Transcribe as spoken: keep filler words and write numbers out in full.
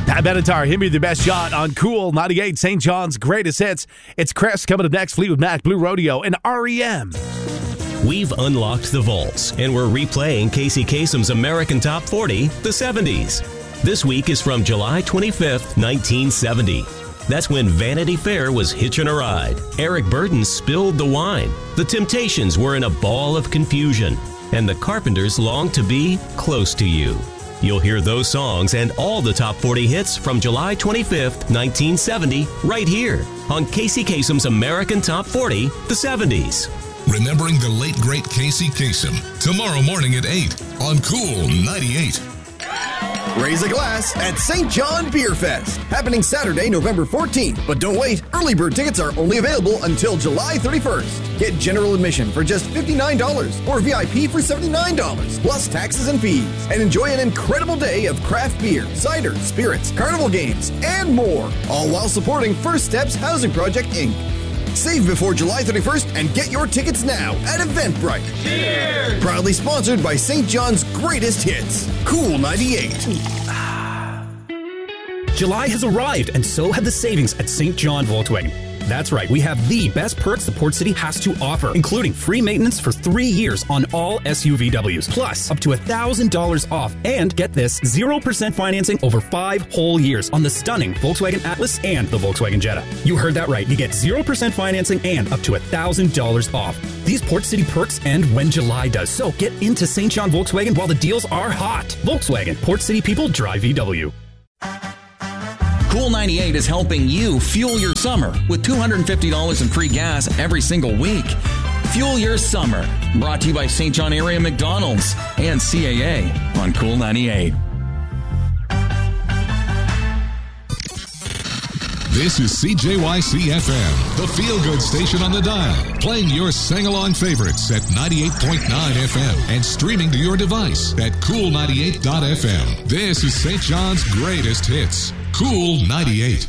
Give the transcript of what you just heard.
Pat Benatar, hit me the best shot on Cool ninety-eight, Saint John's greatest hits. It's Chris coming up next, Fleetwood Mac, Blue Rodeo, and R E M. We've unlocked the vaults, and we're replaying Casey Kasem's American Top forty, the seventies. This week is from July twenty-fifth, nineteen seventy. That's when Vanity Fair was hitching a ride. Eric Burdon spilled the wine. The Temptations were in a ball of confusion. And the Carpenters longed to be close to you. You'll hear those songs and all the top forty hits from July twenty-fifth, nineteen seventy, right here on Casey Kasem's American Top forty, the seventies. Remembering the late, great Casey Kasem. Tomorrow morning at eight on Cool ninety-eight. Raise a glass at Saint John Beer Fest, happening Saturday, November fourteenth. But don't wait, early bird tickets are only available until July thirty-first. Get general admission for just fifty-nine dollars or V I P for seventy-nine dollars, plus taxes and fees. And enjoy an incredible day of craft beer, cider, spirits, carnival games, and more. All while supporting First Steps Housing Project, Incorporated. Save before July thirty-first and get your tickets now at Eventbrite. Cheers! Proudly sponsored by Saint John's greatest hits, Cool ninety-eight. July has arrived, and so have the savings at Saint John Volkswagen. That's right, we have the best perks the Port City has to offer, including free maintenance for three years on all S U V Ws, plus up to one thousand dollars off, and get this, zero percent financing over five whole years on the stunning Volkswagen Atlas and the Volkswagen Jetta. You heard that right, you get zero percent financing and up to one thousand dollars off. These Port City perks end when July does, so get into Saint John Volkswagen while the deals are hot. Volkswagen, Port City people drive V W. Cool ninety-eight is helping you fuel your summer with two hundred fifty dollars in free gas every single week. Fuel your summer. Brought to you by Saint John Area McDonald's and C A A on Cool ninety-eight. This is C J Y C F M, the feel-good station on the dial, playing your sing-along favorites at ninety-eight point nine F M and streaming to your device at cool ninety-eight dot F M. This is Saint John's greatest hits, Cool ninety-eight.